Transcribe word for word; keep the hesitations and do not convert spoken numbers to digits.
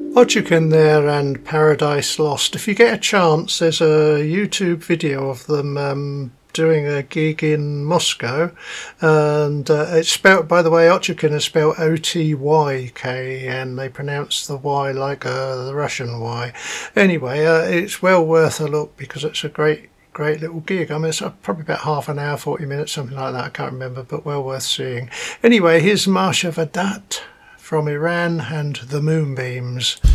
Otchukan there and Paradise Lost. If you get a chance, there's a YouTube video of them um, doing a gig in Moscow, and uh, it's spelt, by the way, Otchukan is spelled O T Y K, and they pronounce the Y like uh, the Russian Y. Anyway, uh, it's well worth a look because it's a great great little gig. I mean, it's probably about half an hour, forty minutes, something like that, I can't remember, but well worth seeing. Anyway, here's Marsha Vadat from Iran and the Moonbeams.